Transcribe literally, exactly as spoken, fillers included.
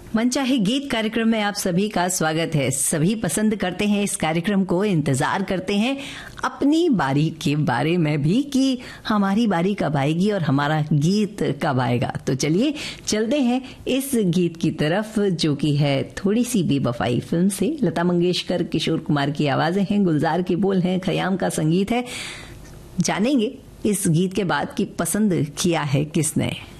मनचाहे गीत कार्यक्रम में आप सभी का स्वागत है। सभी पसंद करते हैं इस कार्यक्रम को, इंतजार करते हैं अपनी बारी के बारे में भी कि हमारी बारी कब आएगी और हमारा गीत कब आएगा। तो चलिए चलते हैं इस गीत की तरफ, जो कि है थोड़ी सी बेवफाई फिल्म से। लता मंगेशकर, किशोर कुमार की आवाजें हैं, गुलजार के बोल हैं, खयाम का संगीत है। जानेंगे इस गीत के बाद कि पसंद किया है किसने।